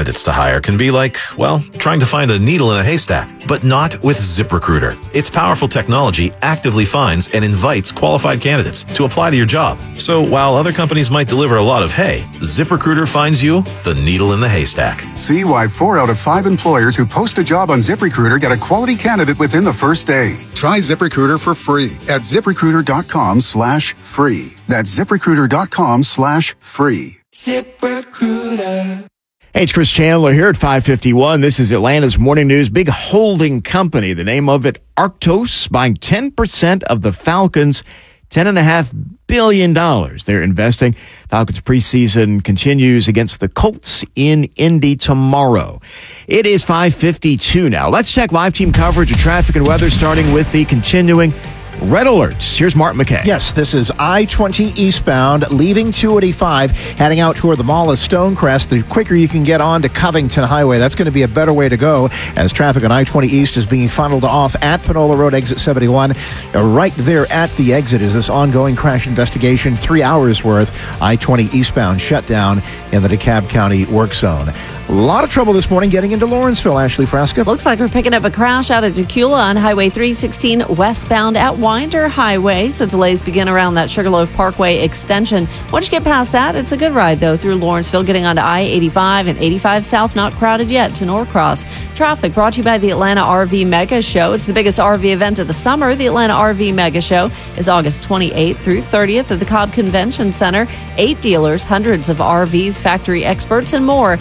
candidates to hire can be like, well, trying to find a needle in a haystack. But not with ZipRecruiter. Its powerful technology actively finds and invites qualified candidates to apply to your job. So while other companies might deliver a lot of hay, ZipRecruiter finds you the needle in the haystack. See why 4 out of 5 employers who post a job on ZipRecruiter get a quality candidate within the first day. Try ZipRecruiter for free at ZipRecruiter.com/free. That's ZipRecruiter.com/free. ZipRecruiter. Hey, it's Chris Chandler here at 551. This is Atlanta's Morning News. Big holding company, the name of it, Arctos, buying 10% of the Falcons, $10.5 billion. They're investing. Falcons preseason continues against the Colts in Indy tomorrow. It is 5:52 now. Let's check live team coverage of traffic and weather, starting with the continuing red alerts. Here's Mark McKay. Yes, this is I-20 eastbound, leaving 285, heading out toward the Mall of Stonecrest. The quicker you can get on to Covington Highway, that's going to be a better way to go, as traffic on I-20 east is being funneled off at Panola Road, exit 71. Right there at the exit is this ongoing crash investigation, 3 hours worth. I-20 eastbound shut down in the DeKalb County work zone. A lot of trouble this morning getting into Lawrenceville, Ashley Frasca. Looks like we're picking up a crash out of Tequila on Highway 316 westbound at Winder Highway. So delays begin around that Sugarloaf Parkway extension. Once you get past that, it's a good ride, though, through Lawrenceville, getting onto I-85 and 85 South, not crowded yet to Norcross. Traffic brought to you by the Atlanta RV Mega Show. It's the biggest RV event of the summer. The Atlanta RV Mega Show is August 28th through 30th at the Cobb Convention Center. 8 dealers, hundreds of RVs, factory experts, and more.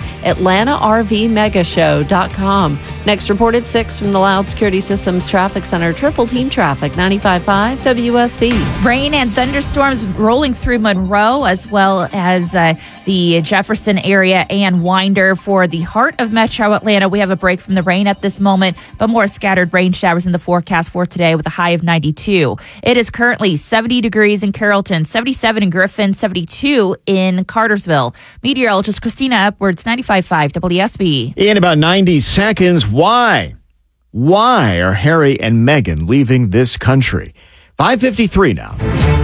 AtlantaRVMegashow.com. Next report at 6 from the Loud Security Systems Traffic Center. Triple Team Traffic, 95.5 WSB. Rain and thunderstorms rolling through Monroe, as well as the Jefferson area and Winder. For the heart of Metro Atlanta, we have a break from the rain at this moment, but more scattered rain showers in the forecast for today with a high of 92. It is currently 70 degrees in Carrollton, 77 in Griffin, 72 in Cartersville. Meteorologist Christina Upwards, 95.5 WSB. In about 90 seconds, why are Harry and Meghan leaving this country? 5:53 now.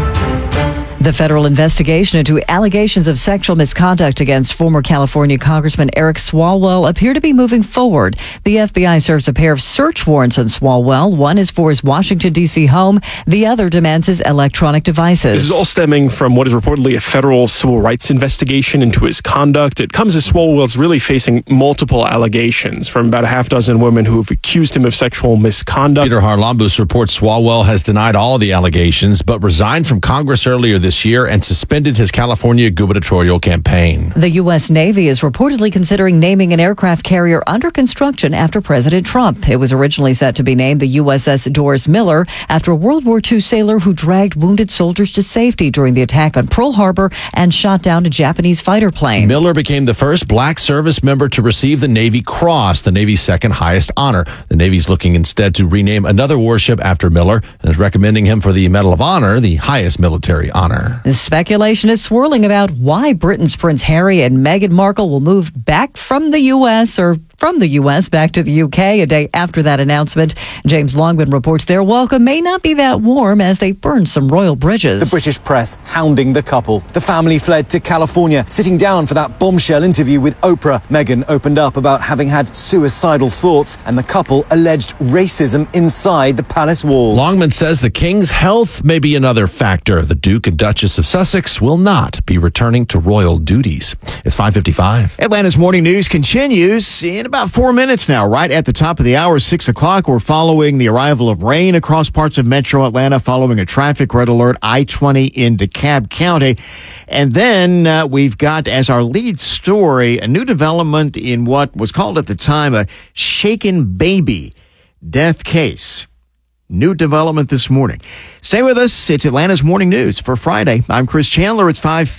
The federal investigation into allegations of sexual misconduct against former California Congressman Eric Swalwell appear to be moving forward. The FBI serves a pair of search warrants on Swalwell. One is for his Washington, D.C. home. The other demands his electronic devices. This is all stemming from what is reportedly a federal civil rights investigation into his conduct. It comes as Swalwell's really facing multiple allegations from about a half dozen women who have accused him of sexual misconduct. Peter Harlambus reports Swalwell has denied all the allegations, but resigned from Congress earlier this year and suspended his California gubernatorial campaign. The U.S. Navy is reportedly considering naming an aircraft carrier under construction after President Trump. It was originally set to be named the USS Doris Miller after a World War II sailor who dragged wounded soldiers to safety during the attack on Pearl Harbor and shot down a Japanese fighter plane. Miller became the first black service member to receive the Navy Cross, the Navy's second highest honor. The Navy's looking instead to rename another warship after Miller and is recommending him for the Medal of Honor, the highest military honor. Speculation is swirling about why Britain's Prince Harry and Meghan Markle will move back from the U.S. or from the U.S. back to the U.K. a day after that announcement. James Longman reports their welcome may not be that warm as they burn some royal bridges. The British press hounding the couple. The family fled to California, sitting down for that bombshell interview with Oprah. Meghan opened up about having had suicidal thoughts, and the couple alleged racism inside the palace walls. Longman says the king's health may be another factor. The Duke and Duchess of Sussex will not be returning to royal duties. It's 5:55. Atlanta's Morning News continues in about 4 minutes now. Right at the top of the hour, 6 o'clock, we're following the arrival of rain across parts of Metro Atlanta following a traffic red alert, I-20 in DeKalb County. And then we've got, as our lead story, a new development in what was called at the time a shaken baby death case. New development this morning. Stay with us. It's Atlanta's Morning News for Friday. I'm Chris Chandler. It's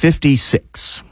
5:56.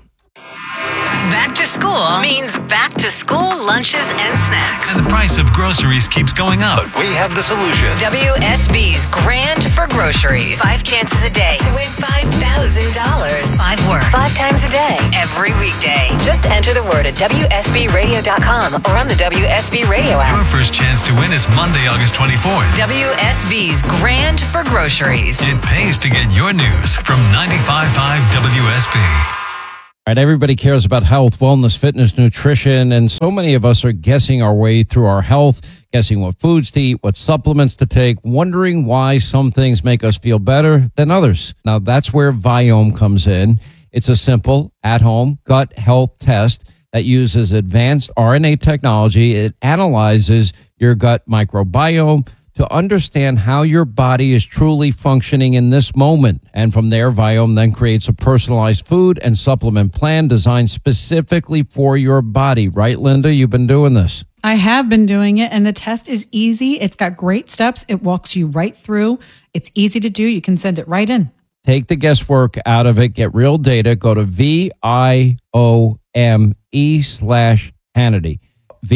Back to school means back to school lunches and snacks. And the price of groceries keeps going up. But we have the solution. WSB's Grand for Groceries. 5 chances a day to win $5,000. 5 words. 5 times a day. Every weekday. Just enter the word at WSBRadio.com or on the WSB Radio app. Your first chance to win is Monday, August 24th. WSB's Grand for Groceries. It pays to get your news from 95.5 WSB. Right, everybody cares about health, wellness, fitness, nutrition, and so many of us are guessing our way through our health, guessing what foods to eat, what supplements to take, wondering why some things make us feel better than others. Now, that's where Viome comes in. It's a simple, at-home gut health test that uses advanced RNA technology. It analyzes your gut microbiome to understand how your body is truly functioning in this moment. And from there, Viome then creates a personalized food and supplement plan designed specifically for your body. Right, Linda? You've been doing this. I have been doing it, and the test is easy. It's got great steps. It walks you right through. It's easy to do. You can send it right in. Take the guesswork out of it. Get real data. Go to VIOME/Hannity.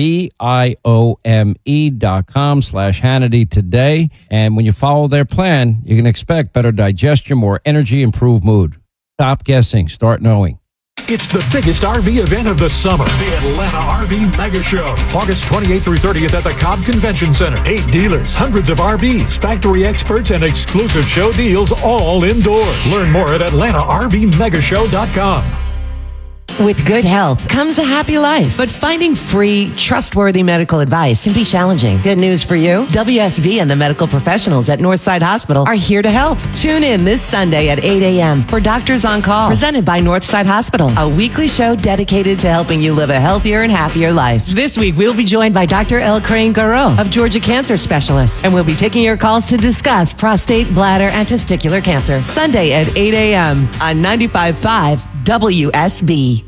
VIOME.com/Hannity today. And when you follow their plan, you can expect better digestion, more energy, improved mood. Stop guessing. Start knowing. It's the biggest RV event of the summer, the Atlanta RV Mega Show. August 28th through 30th at the Cobb Convention Center. 8 dealers, hundreds of RVs, factory experts, and exclusive show deals all indoors. Learn more at AtlantaRVMegashow.com. With good health comes a happy life, but finding free, trustworthy medical advice can be challenging. Good news for you. WSB and the medical professionals at Northside Hospital are here to help. Tune in this Sunday at 8 a.m. for Doctors on Call, presented by Northside Hospital, a weekly show dedicated to helping you live a healthier and happier life. This week, we'll be joined by Dr. L. Crane Garreau of Georgia Cancer Specialists, and we'll be taking your calls to discuss prostate, bladder, and testicular cancer. Sunday at 8 a.m. on 95.5 WSB.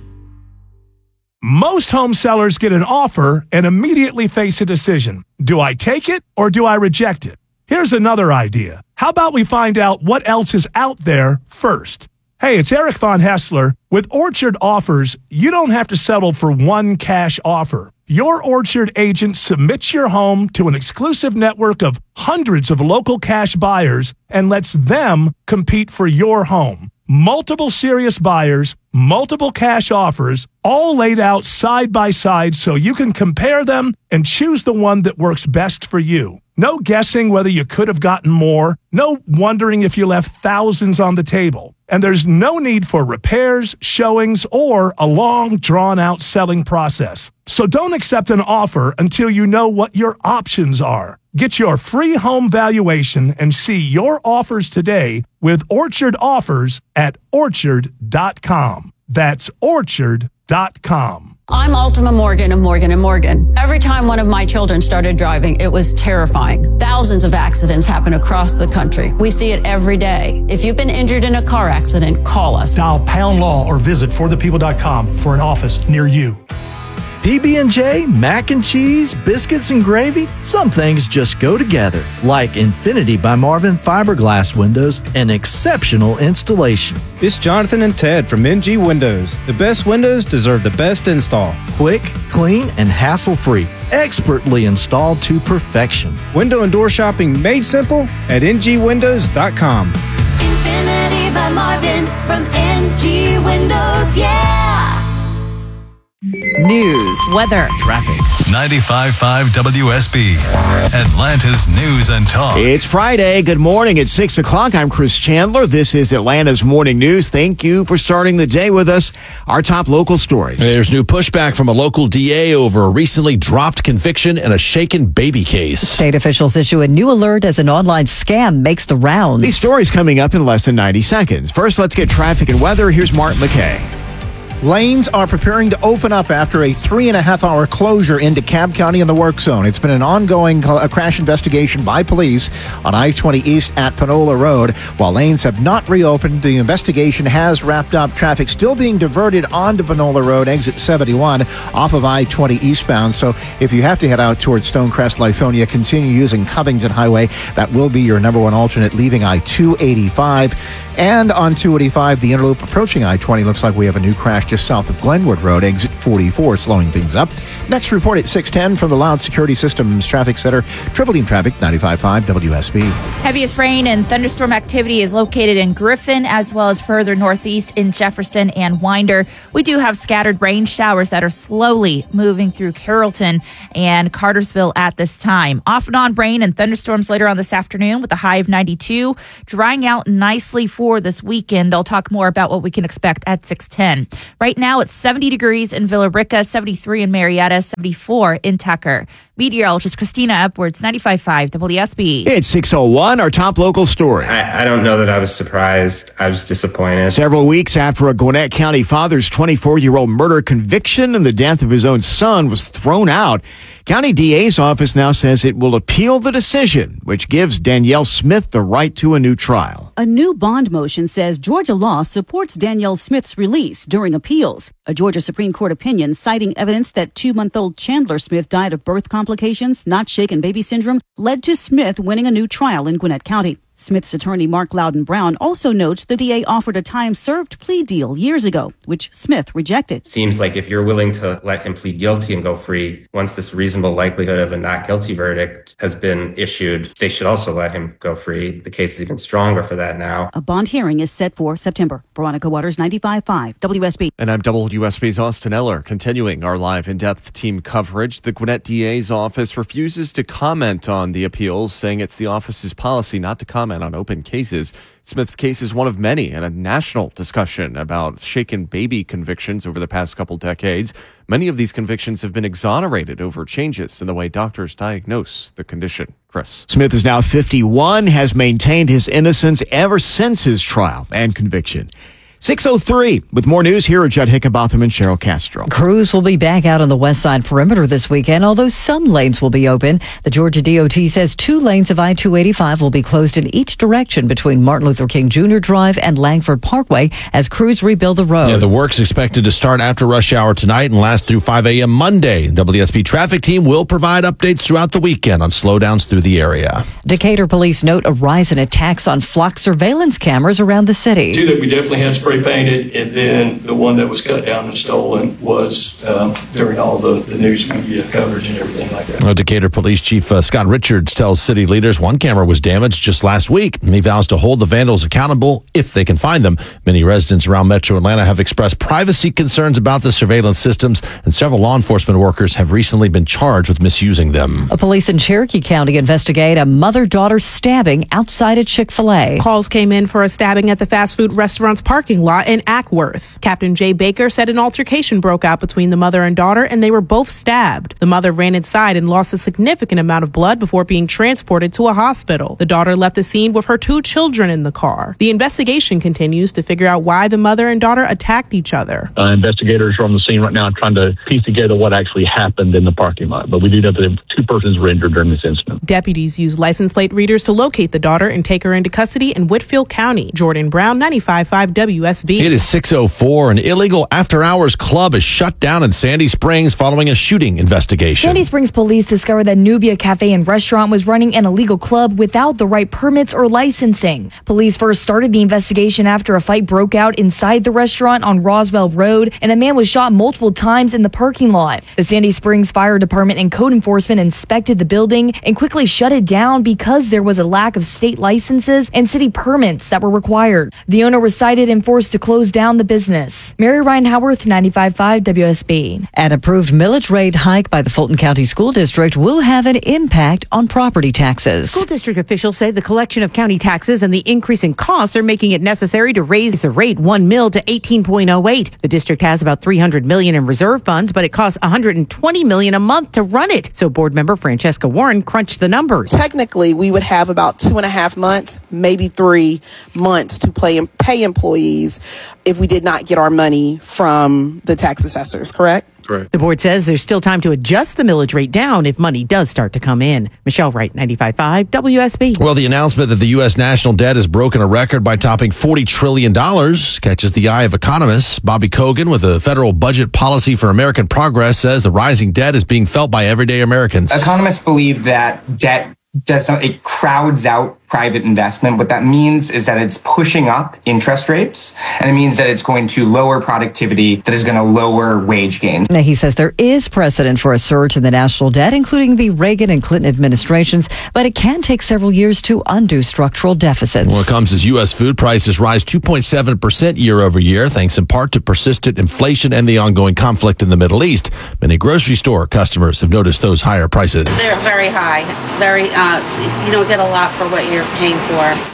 Most home sellers get an offer and immediately face a decision. Do I take it or do I reject it? Here's another idea. How about we find out what else is out there first? Hey, it's Eric Von Hessler. With Orchard Offers, you don't have to settle for one cash offer. Your Orchard agent submits your home to an exclusive network of hundreds of local cash buyers and lets them compete for your home. Multiple serious buyers, multiple cash offers, all laid out side by side so you can compare them and choose the one that works best for you. No guessing whether you could have gotten more, no wondering if you left thousands on the table. And there's no need for repairs, showings, or a long, drawn-out selling process. So don't accept an offer until you know what your options are. Get your free home valuation and see your offers today with Orchard Offers at Orchard.com. That's Orchard.com. I'm Ultima Morgan of Morgan & Morgan. Every time one of my children started driving, it was terrifying. Thousands of accidents happen across the country. We see it every day. If you've been injured in a car accident, call us. Dial pound law or visit forthepeople.com for an office near you. PB&J, mac and cheese, biscuits and gravy. Some things just go together, like Infinity by Marvin fiberglass windows and exceptional installation. It's Jonathan and Ted from NG Windows. The best windows deserve the best install. Quick, clean, and hassle-free. Expertly installed to perfection. Window and door shopping made simple at ngwindows.com. Infinity by Marvin from NG Windows, yeah! News, weather, traffic. 95.5 WSB, Atlanta's news and talk. It's Friday. Good morning. It's 6 o'clock. I'm Chris Chandler. This is Atlanta's Morning News. Thank you for starting the day with us. Our top local stories. There's new pushback from a local DA over a recently dropped conviction in a shaken baby case. State officials issue a new alert as an online scam makes the rounds. These stories coming up in less than 90 seconds. First, let's get traffic and weather. Here's Mark McKay. Lanes are preparing to open up after a 3.5-hour closure in DeKalb County in the work zone. It's been an ongoing crash investigation by police on I-20 East at Panola Road. While lanes have not reopened, the investigation has wrapped up. Traffic still being diverted onto Panola Road, exit 71, off of I-20 eastbound. So if you have to head out towards Stonecrest, Lithonia, continue using Covington Highway. That will be your number one alternate leaving I-285. And on 285, the Interloop approaching I-20, looks like we have a new crash just south of Glenwood Road, exit 44, slowing things up. Next report at 6:10 from the Loud Security Systems Traffic Center. Triple Team Traffic, 95.5 WSB. Heaviest rain and thunderstorm activity is located in Griffin, as well as further northeast in Jefferson and Winder. We do have scattered rain showers that are slowly moving through Carrollton and Cartersville at this time. Off and on rain and thunderstorms later on this afternoon with a high of 92, drying out nicely for this weekend. I'll talk more about what we can expect at 6:10. Right Right now, it's 70 degrees in Villa Rica, 73 in Marietta, 74 in Tucker. Meteorologist Christina Edwards, 95.5 WSB. It's 6:01, our top local story. I don't know that I was surprised. I was disappointed. Several weeks after a Gwinnett County father's 24-year-old murder conviction and the death of his own son was thrown out, County DA's office now says it will appeal the decision, which gives Danielle Smith the right to a new trial. A new bond motion says Georgia law supports Danielle Smith's release during appeals. A Georgia Supreme Court opinion citing evidence that 2-month-old Chandler Smith died of birth complications, not shaken baby syndrome, led to Smith winning a new trial in Gwinnett County. Smith's attorney Mark Loudon Brown also notes the DA offered a time-served plea deal years ago, which Smith rejected. Seems like if you're willing to let him plead guilty and go free, once this reasonable likelihood of a not guilty verdict has been issued, they should also let him go free. The case is even stronger for that now. A bond hearing is set for September. Veronica Waters, 95.5 WSB. And I'm WSB's Austin Eller. Continuing our live in-depth team coverage, the Gwinnett DA's office refuses to comment on the appeals, saying it's the office's policy not to comment on open cases. Smith's case is one of many in a national discussion about shaken baby convictions over the past couple decades. Many of these convictions have been exonerated over changes in the way doctors diagnose the condition. Chris. Smith is now 51, has maintained his innocence ever since his trial and conviction. 6:03. With more news, here are Judd Hickenbotham and Cheryl Castro. Crews will be back out on the west side perimeter this weekend, although some lanes will be open. The Georgia DOT says 2 lanes of I-285 will be closed in each direction between Martin Luther King Jr. Drive and Langford Parkway as crews rebuild the road. Yeah, the work's expected to start after rush hour tonight and last through 5 a.m. Monday. WSB traffic team will provide updates throughout the weekend on slowdowns through the area. Decatur police note a rise in attacks on flock surveillance cameras around the city. 2 that we definitely had spray painted, and then the one that was cut down and stolen was during all the news media coverage and everything like that. Decatur Police Chief Scott Richards tells city leaders one camera was damaged just last week. He vows to hold the vandals accountable if they can find them. Many residents around Metro Atlanta have expressed privacy concerns about the surveillance systems, and several law enforcement workers have recently been charged with misusing them. Police in Cherokee County investigate a mother-daughter stabbing outside a Chick-fil-A. Calls came in for a stabbing at the fast food restaurant's parking lot in Ackworth. Captain Jay Baker said an altercation broke out between the mother and daughter, and they were both stabbed. The mother ran inside and lost a significant amount of blood before being transported to a hospital. The daughter left the scene with her 2 children in the car. The investigation continues to figure out why the mother and daughter attacked each other. Investigators are on the scene right now trying to piece together what actually happened in the parking lot, but we do know that 2 persons were injured during this incident. Deputies used license plate readers to locate the daughter and take her into custody in Whitfield County. Jordan Brown, 95.5 WSB. It is 6:04. An illegal after-hours club is shut down in Sandy Springs following a shooting investigation. Sandy Springs police discovered that Nubia Cafe and Restaurant was running an illegal club without the right permits or licensing. Police first started the investigation after a fight broke out inside the restaurant on Roswell Road, and a man was shot multiple times in the parking lot. The Sandy Springs Fire Department and Code Enforcement inspected the building and quickly shut it down because there was a lack of state licenses and city permits that were required. The owner was cited and forced to close down the business. Mary Ryan Howarth, 95.5 WSB. An approved millage rate hike by the Fulton County School District will have an impact on property taxes. School district officials say the collection of county taxes and the increase in costs are making it necessary to raise the rate 1 mil to 18.08. The district has about $300 million in reserve funds, but it costs $120 million a month to run it. So board member Francesca Warren crunched the numbers. Technically, we would have about 2.5 months, maybe 3 months to pay employees if we did not get our money from the tax assessors, correct? Correct. The board says there's still time to adjust the millage rate down if money does start to come in. Michelle Wright, 95.5 WSB. Well, the announcement that the U.S. national debt has broken a record by topping $40 trillion catches the eye of economists. Bobby Kogan with the Federal Budget Policy for American Progress says the rising debt is being felt by everyday Americans. Economists believe that debt it crowds out private investment. What that means is that it's pushing up interest rates, and it means that it's going to lower productivity, that is going to lower wage gains. Now, he says there is precedent for a surge in the national debt, including the Reagan and Clinton administrations, but it can take several years to undo structural deficits. Well, it comes as U.S. food prices rise 2.7% year over year, thanks in part to persistent inflation and the ongoing conflict in the Middle East. Many grocery store customers have noticed those higher prices. They're very high. You don't get a lot for what you're paying for.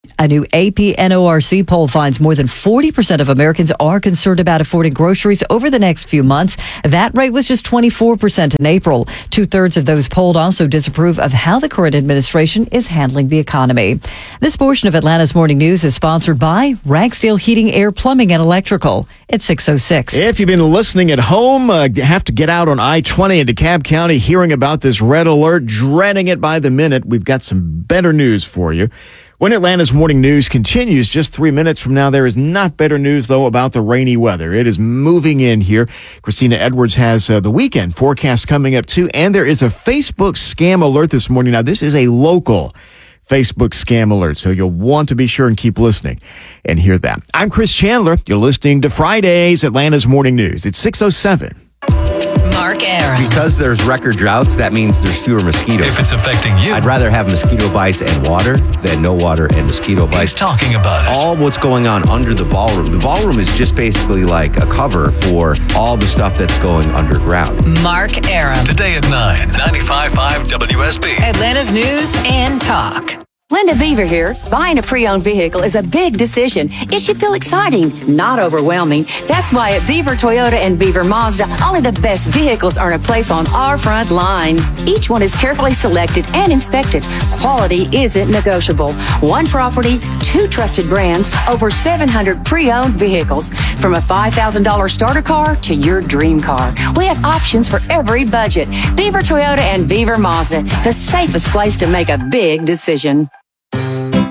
A new AP NORC poll finds more than 40% of Americans are concerned about affording groceries over the next few months. That rate was just 24% in April. 2/3 of those polled also disapprove of how the current administration is handling the economy. This portion of Atlanta's Morning News is sponsored by Ragsdale Heating, Air, Plumbing, and Electrical. It's 6:06. If you've been listening at home, have to get out on I-20 in DeKalb County, hearing about this red alert, dreading it by the minute, we've got some better news for you. When Atlanta's Morning News continues just 3 minutes from now, there is not better news, though, about the rainy weather. It is moving in here. Christina Edwards has the weekend forecast coming up, too, and there is a Facebook scam alert this morning. Now, this is a local Facebook scam alert, so you'll want to be sure and keep listening and hear that. I'm Chris Chandler. You're listening to Friday's Atlanta's Morning News. It's 6:07. Mark Aram. Because there's record droughts, that means there's fewer mosquitoes. If it's affecting you, I'd rather have mosquito bites and water than no water and mosquito bites. He's talking about it. All what's going on under the ballroom. The ballroom is just basically like a cover for all the stuff that's going underground. Mark Aram. Today at 9, 95.5 WSB. Atlanta's News and Talk. Linda Beaver here. Buying a pre-owned vehicle is a big decision. It should feel exciting, not overwhelming. That's why at Beaver Toyota and Beaver Mazda, only the best vehicles earn a place on our front line. Each one is carefully selected and inspected. Quality isn't negotiable. One property, 2 trusted brands, over 700 pre-owned vehicles. From a $5,000 starter car to your dream car. We have options for every budget. Beaver Toyota and Beaver Mazda, the safest place to make a big decision.